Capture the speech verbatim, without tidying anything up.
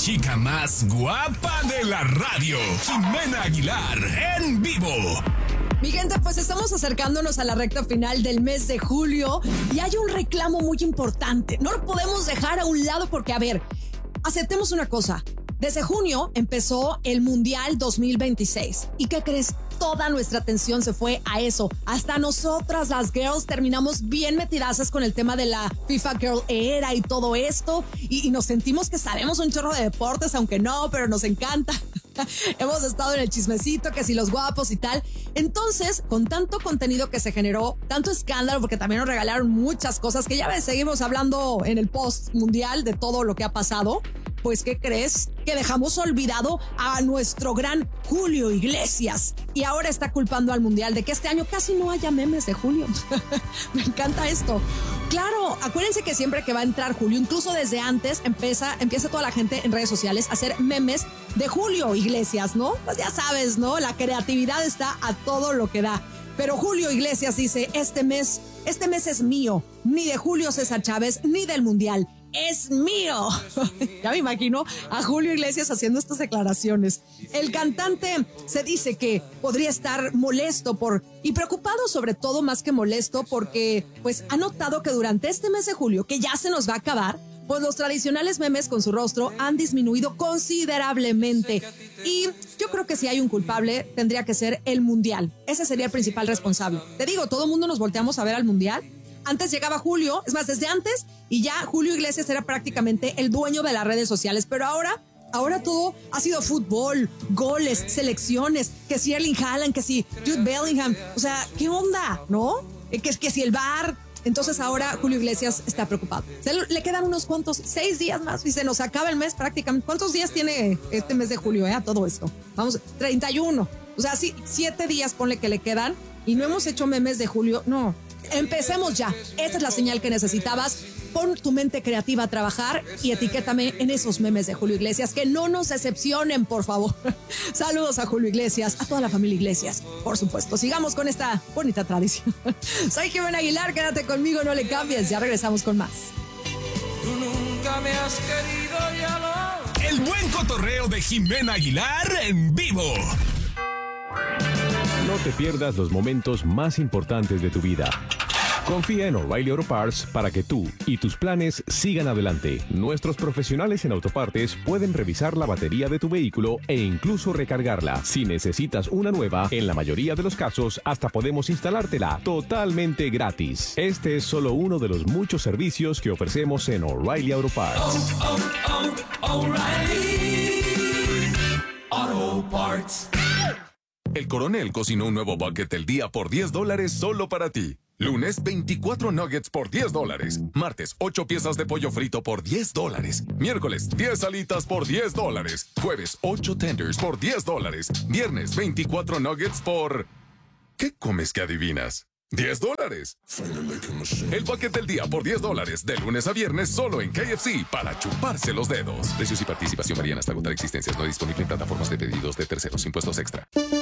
chica más guapa de la radio, Ximena Aguilar, en vivo. Mi gente, pues estamos acercándonos a la recta final del mes de julio y hay un reclamo muy importante. No lo podemos dejar a un lado porque, a ver, aceptemos una cosa. Desde junio empezó el Mundial dos mil veintiséis. ¿Y qué crees? Toda nuestra atención se fue a eso. Hasta nosotras, las girls, terminamos bien metidazas con el tema de la FIFA Girl Era y todo esto. Y, y nos sentimos que sabemos un chorro de deportes, aunque no, pero nos encanta. Hemos estado en el chismecito, que si los guapos y tal. Entonces, con tanto contenido que se generó, tanto escándalo, porque también nos regalaron muchas cosas, que ya ves, seguimos hablando en el post mundial de todo lo que ha pasado. Pues, ¿qué crees? Que dejamos olvidado a nuestro gran Julio Iglesias. Y ahora está culpando al mundial de que este año casi no haya memes de Julio. Me encanta esto. Claro, acuérdense que siempre que va a entrar Julio, incluso desde antes, empieza, empieza toda la gente en redes sociales a hacer memes de Julio Iglesias, ¿no? Pues ya sabes, ¿no? La creatividad está a todo lo que da. Pero Julio Iglesias dice, este mes, este mes es mío. Ni de Julio César Chávez, ni del mundial. ¡Es mío! Ya me imagino a Julio Iglesias haciendo estas declaraciones. El cantante se dice que podría estar molesto por y preocupado, sobre todo más que molesto, porque pues ha notado que durante este mes de julio, que ya se nos va a acabar, pues los tradicionales memes con su rostro han disminuido considerablemente. Y yo creo que si hay un culpable, tendría que ser el mundial. Ese sería el principal responsable. Te digo, todo el mundo nos volteamos a ver al mundial. Antes llegaba Julio, es más, desde antes, y ya Julio Iglesias era prácticamente el dueño de las redes sociales. Pero ahora, ahora todo ha sido fútbol, goles, selecciones, que si Erling Haaland, que si Jude Bellingham. O sea, ¿qué onda? ¿No? Que, que si el V A R. Entonces ahora Julio Iglesias está preocupado. Se le quedan unos cuantos, seis días más y se nos acaba el mes prácticamente. ¿Cuántos días tiene este mes de julio, eh? A todo esto. Vamos, treinta y uno. O sea, sí, siete días ponle que le quedan y no hemos hecho memes de julio. No. Empecemos ya. Esta es la señal que necesitabas. Pon tu mente creativa a trabajar y etiquétame en esos memes de Julio Iglesias. Que no nos decepcionen, por favor. Saludos a Julio Iglesias, a toda la familia Iglesias, por supuesto. Sigamos con esta bonita tradición. Soy Ximena Aguilar, quédate conmigo, no le cambies. Ya regresamos con más. Tú nunca me has querido, ya lo... El buen cotorreo de Ximena Aguilar en vivo. No te pierdas los momentos más importantes de tu vida. Confía en O'Reilly Auto Parts para que tú y tus planes sigan adelante. Nuestros profesionales en autopartes pueden revisar la batería de tu vehículo e incluso recargarla. Si necesitas una nueva, en la mayoría de los casos hasta podemos instalártela totalmente gratis. Este es solo uno de los muchos servicios que ofrecemos en O'Reilly Auto Parts. Oh, oh, oh, O'Reilly Auto Parts. El Coronel cocinó un nuevo bucket del día por diez dólares solo para ti. Lunes, veinticuatro nuggets por diez dólares. Martes, ocho piezas de pollo frito por diez dólares. Miércoles, diez alitas por diez dólares. Jueves, ocho tenders por diez dólares. Viernes, veinticuatro nuggets por... ¿Qué comes que adivinas? diez dólares. El bucket del día por diez dólares. De lunes a viernes solo en K F C para chuparse los dedos. Precios y participación varían hasta agotar existencias. No disponible en plataformas de pedidos de terceros. Impuestos extra.